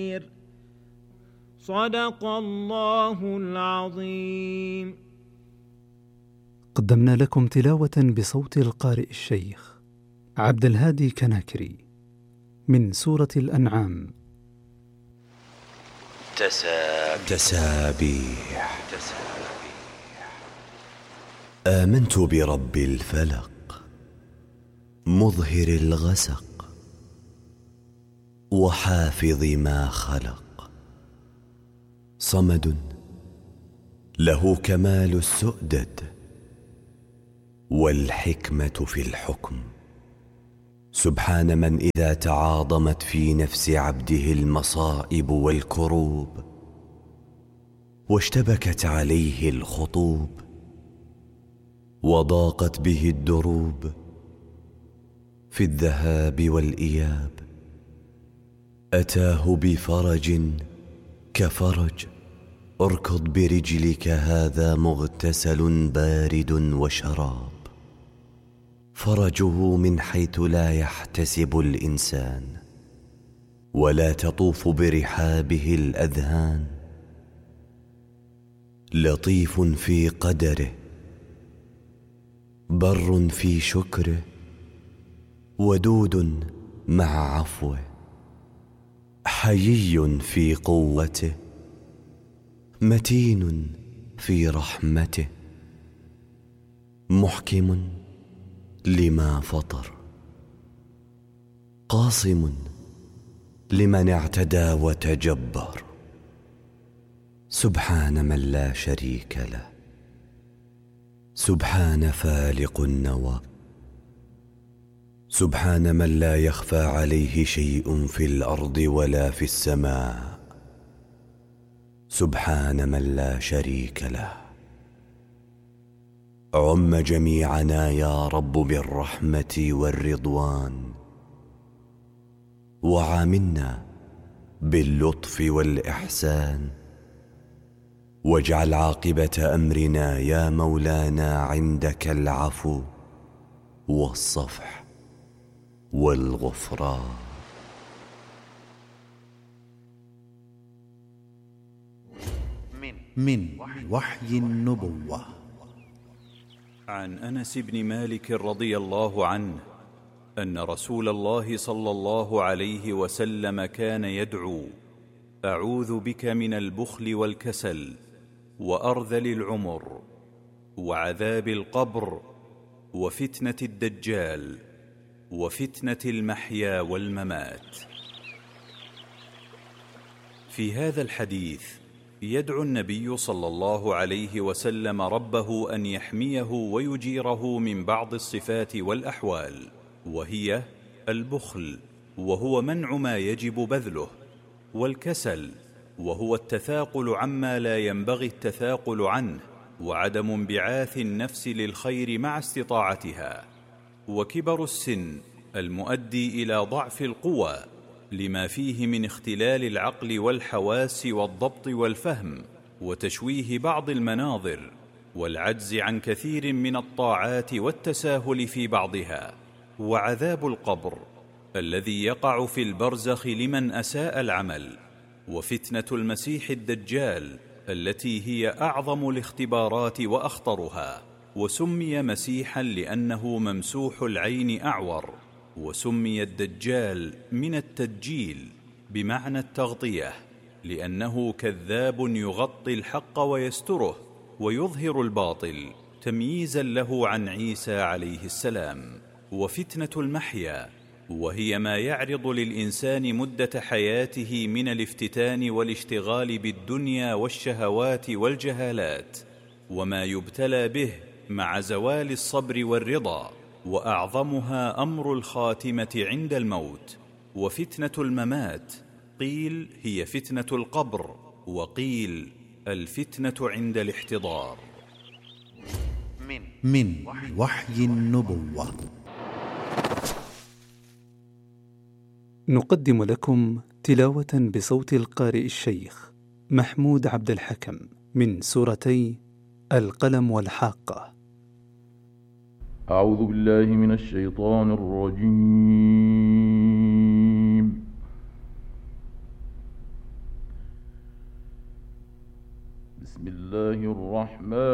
صدق الله العظيم. قدمنا لكم تلاوة بصوت القارئ الشيخ عبد الهادي كناكري من سورة الأنعام. تسابيح. آمنت برب الفلق مظهر الغسق وحافظ ما خلق، صمد له كمال السؤدد والحكمة في الحكم، سبحان من إذا تعاظمت في نفس عبده المصائب والكروب واشتبكت عليه الخطوب وضاقت به الدروب في الذهاب والإياب، أتاه بفرج كفرج، اركض برجلك هذا مغتسل بارد وشراب، فرجه من حيث لا يحتسب الإنسان، ولا تطوف برحابه الأذهان، لطيف في قدره، بر في شكره، ودود مع عفوه، حيي في قوته، متين في رحمته، محكم لما فطر، قاصم لمن اعتدى وتجبر، سبحان من لا شريك له، سبحان فالق النوى، سبحان من لا يخفى عليه شيء في الأرض ولا في السماء، سبحان من لا شريك له. عم جميعنا يا رب بالرحمة والرضوان، وعاملنا باللطف والإحسان، واجعل عاقبة أمرنا يا مولانا عندك العفو والصفح والغفران. من وحي النبوة. عن أنس بن مالك رضي الله عنه أن رسول الله صلى الله عليه وسلم كان يدعو: أعوذ بك من البخل والكسل وأرذل العمر وعذاب القبر وفتنة الدجال وفتنة المحيا والممات. في هذا الحديث يدعو النبي صلى الله عليه وسلم ربه أن يحميه ويجيره من بعض الصفات والأحوال، وهي البخل وهو منع ما يجب بذله، والكسل وهو التثاقل عما لا ينبغي التثاقل عنه، وعدم انبعاث النفس للخير مع استطاعتها، وكبر السن المؤدي إلى ضعف القوى لما فيه من اختلال العقل والحواس والضبط والفهم وتشويه بعض المناظر، والعجز عن كثير من الطاعات والتساهل في بعضها، وعذاب القبر الذي يقع في البرزخ لمن أساء العمل، وفتنة المسيح الدجال التي هي أعظم الاختبارات وأخطرها، وسمي مسيحا لأنه ممسوح العين أعور، وسمي الدجال من التدجيل بمعنى التغطية لأنه كذاب يغطي الحق ويستره ويظهر الباطل تمييزا له عن عيسى عليه السلام. وفتنة المحيا وهي ما يعرض للإنسان مدة حياته من الافتتان والاشتغال بالدنيا والشهوات والجهالات، وما يبتلى به مع زوال الصبر والرضا، وأعظمها أمر الخاتمة عند الموت. وفتنة الممات قيل هي فتنة القبر، وقيل الفتنة عند الاحتضار. من وحي النبوة. نقدم لكم تلاوة بصوت القارئ الشيخ محمود عبد الحكم من سورتي القلم والحاقة. أعوذ بالله من الشيطان الرجيم. بسم الله الرحمن